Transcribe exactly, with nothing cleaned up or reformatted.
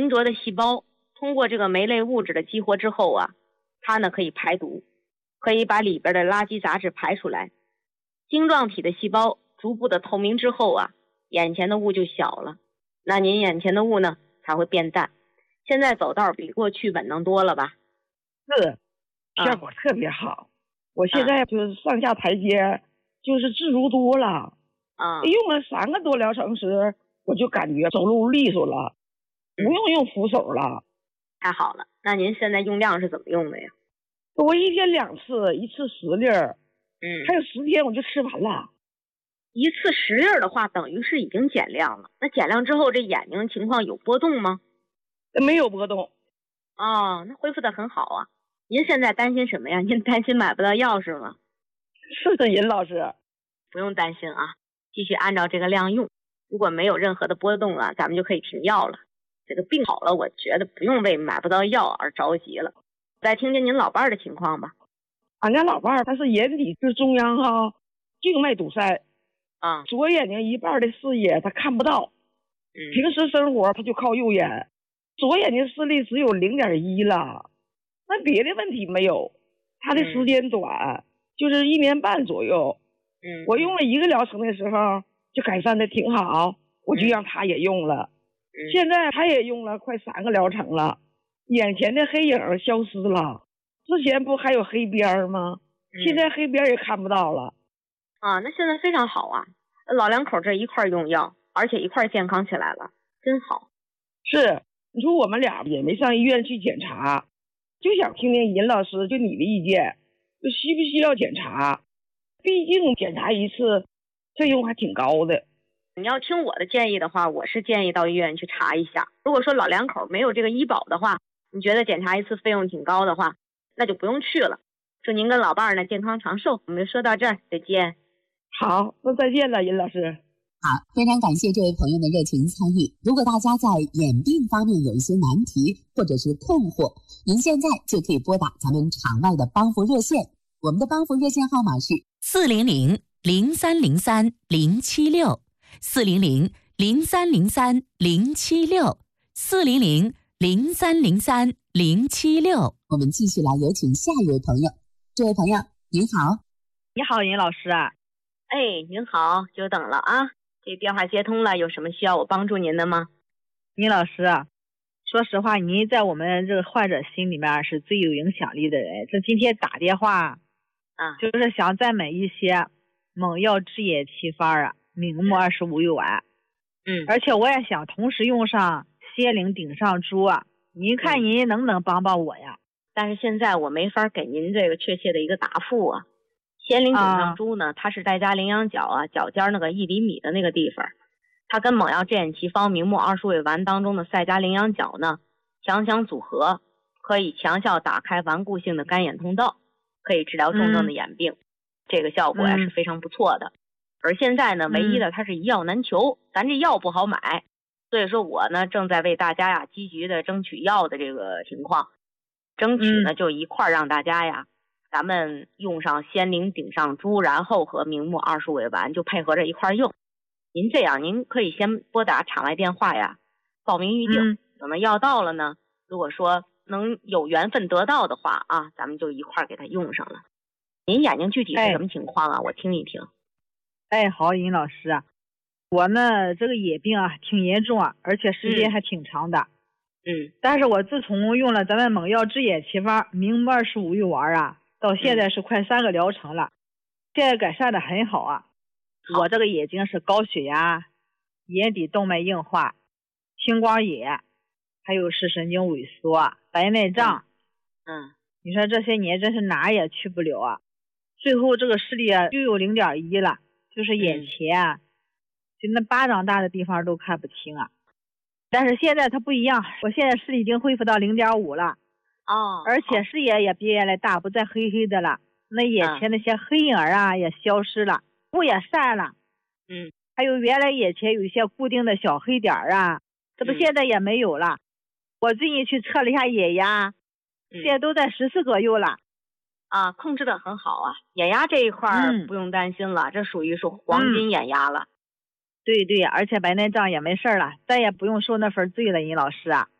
凝浊的细胞通过这个酶类物质的激活之后啊，它呢可以排毒，可以把里边的垃圾杂质排出来。晶状体的细胞逐步的透明之后啊，眼前的雾就小了，那您眼前的雾呢才会变淡。现在走道比过去稳当多了吧？ 是，效果特别好。啊、我现在就是上下台阶就是自如多了。 啊， 用了三个多疗程时，我就感觉走路利索了，不用用扶手了。 太好了，那您现在用量是怎么用的呀？ 我一天两次，一次十粒儿， 嗯， 还有十天我就吃完了。 一次十粒儿的话，等于是已经减量了。那减量之后，这眼睛情况有波动吗？ 没有波动。 哦，那恢复的很好啊。您现在担心什么呀？您担心买不到药是吗？ 是的，尹老师， 不用担心啊，继续按照这个量用。如果没有任何的波动了，咱们就可以停药了。这个病好了，我觉得不用为买不到药而着急了。再听听您老伴儿的情况吧。 俺家老伴儿他是眼底至中央哈静脉堵塞， 啊， 左眼睛一半的视野他看不到， 嗯， 平时生活他就靠右眼，左眼睛视力只有零点一了，那别的问题没有，他的时间短，嗯、就是一年半左右。 嗯， 我用了一个疗程的时候就改善的挺好，我就让他也用了。嗯、现在他也用了快三个疗程了，眼前的黑影消失了，之前不还有黑边吗？嗯、现在黑边也看不到了。 啊，那现在非常好啊，老两口这一块用药，而且一块健康起来了，真好。 是，你说我们俩也没上医院去检查，就想听听尹老师就你的意见，就需不需要检查？毕竟检查一次费用还挺高的。 你要听我的建议的话，我是建议到医院去查一下。如果说老两口没有这个医保的话，你觉得检查一次费用挺高的话，那就不用去了。祝您跟老伴儿呢健康长寿。我们就说到这儿，再见。 好，那再见了，尹老师。 好，非常感谢这位朋友的热情参与。如果大家在眼病方面有一些难题或者是困惑，您现在就可以拨打咱们场外的帮扶热线，我们的帮扶热线号码是四零零零三零三零七六四零零零三零三零七六四零零零三零三零七六。 我们继续来有请下一位朋友。这位朋友您好。 你好，尹老师。 哎，您好，久等了啊。这电话接通了，有什么需要我帮助您的吗？ 尹老师，说实话，您在我们这个患者心里面是最有影响力的人。这今天打电话啊， 就是想再买一些猛药治眼齐发啊，明目二十五右丸。 嗯， 而且我也想同时用上仙灵顶上珠啊，您看您能不能帮帮我呀？ 嗯、但是现在我没法给您这个确切的一个答复啊。仙灵顶上珠呢，啊、它是在家羚羊角啊脚尖那个一厘米的那个地方，它跟猛药治眼齐方明目二十味丸当中的赛加羚羊角呢强强组合，可以强效打开顽固性的干眼通道，可以治疗重症的眼病，嗯、这个效果呀、嗯、是非常不错的。而现在呢，唯一的它是一药难求，嗯、咱这药不好买，所以说我呢正在为大家呀积极的争取药的这个情况，争取呢、嗯、就一块让大家呀。咱们用上仙灵顶上珠，然后和明目二十味丸就配合着一块用。您这样，您可以先拨打场外电话呀，报名预定。嗯、等到药到了呢，如果说能有缘分得到的话啊，咱们就一块给它用上了。您眼睛具体是什么情况啊？哎、我听一听。 哎，好，尹老师啊，我呢这个眼病啊挺严重啊，而且时间还挺长的。 嗯。 但是我自从用了咱们猛药治眼齐发明目二十五味丸啊。到现在是快三个疗程了，嗯、现在改善的很好啊。好，我这个眼睛是高血压、眼底动脉硬化、青光眼，还有视神经萎缩、白内障。 嗯，嗯你说这些年真是哪也去不了啊。最后这个视力啊又有零点一了，就是眼前啊，嗯、就那巴掌大的地方都看不清啊。但是现在它不一样，我现在视力已经恢复到零点五了。 哦， 而且视野也比原来大，不再黑黑的了。那眼前那些黑影啊也消失了，雾也散了。 嗯， 还有原来眼前有一些固定的小黑点啊，这不现在也没有了。嗯、我最近去测了一下眼压，嗯、现在都在十四左右了。 啊，控制的很好啊，眼压这一块儿不用担心了，嗯、这属于是黄金眼压了。 嗯、对对，而且白内障也没事了，再也不用受那份罪了，尹老师啊。